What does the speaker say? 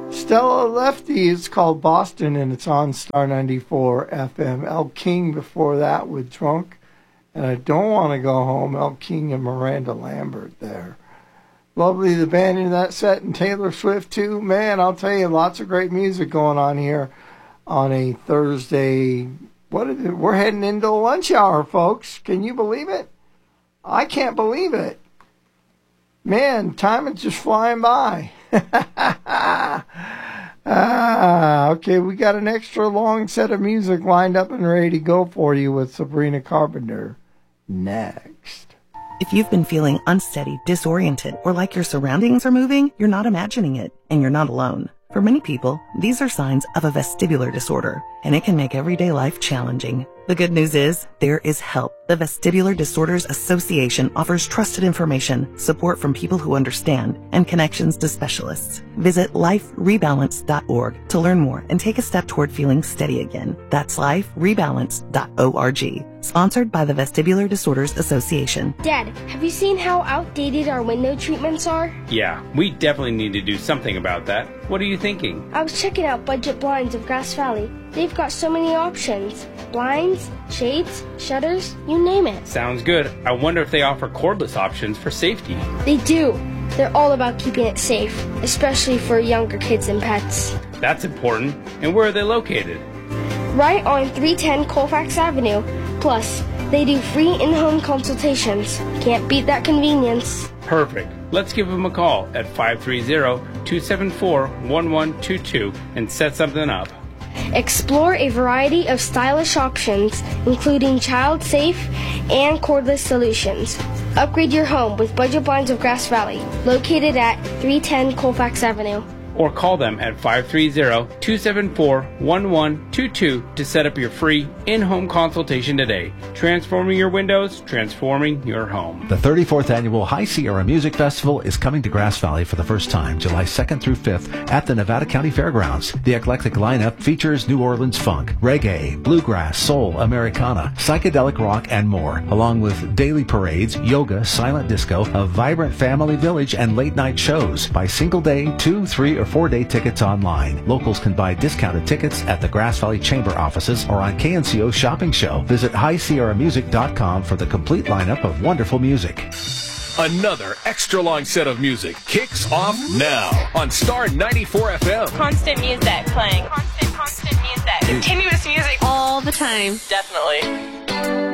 Stella Lefty is called Boston, and it's on Star 94 FM. El King before that with Drunk. And I Don't Want to Go Home, El King and Miranda Lambert there. Lovely, the band in that set, and Taylor Swift too. Man, I'll tell you, lots of great music going on here on a Thursday. What is it? We're heading into the lunch hour, folks. Can you believe it? I can't believe it. Man, time is just flying by. Okay, we got an extra long set of music lined up and ready to go for you with Sabrina Carpenter next. If you've been feeling unsteady, disoriented, or like your surroundings are moving, you're not imagining it, and you're not alone. For many people, these are signs of a vestibular disorder, and it can make everyday life challenging. The good news is, there is help. The Vestibular Disorders Association offers trusted information, support from people who understand, and connections to specialists. Visit liferebalance.org to learn more and take a step toward feeling steady again. That's liferebalance.org. Sponsored by the Vestibular Disorders Association. Dad, have you seen how outdated our window treatments are? Yeah, we definitely need to do something about that. What are you thinking? I was checking out Budget Blinds of Grass Valley. They've got so many options. Blinds, shades, shutters, you name it. Sounds good. I wonder if they offer cordless options for safety. They do. They're all about keeping it safe, especially for younger kids and pets. That's important. And where are they located? Right on 310 Colfax Avenue. Plus, they do free in-home consultations. Can't beat that convenience. Perfect. Let's give them a call at 530-274-1122 and set something up. Explore a variety of stylish options, including child-safe and cordless solutions. Upgrade your home with Budget Blinds of Grass Valley, located at 310 Colfax Avenue. Or call them at 530-274-1122 to set up your free in-home consultation today. Transforming your windows, transforming your home. The 34th Annual High Sierra Music Festival is coming to Grass Valley for the first time, July 2nd through 5th at the Nevada County Fairgrounds. The eclectic lineup features New Orleans funk, reggae, bluegrass, soul, Americana, psychedelic rock, and more, along with daily parades, yoga, silent disco, a vibrant family village, and late-night shows. Buy single-day, 2, 3, or 4-day tickets online. Locals can buy discounted tickets at the Grass Valley Chamber offices or on KNCO Shopping Show. Visit HighSierraMusic.com for the complete lineup of wonderful music. Another extra long set of music kicks off now on Star 94 FM. Constant music playing. Constant music. Continuous music. All the time. Definitely.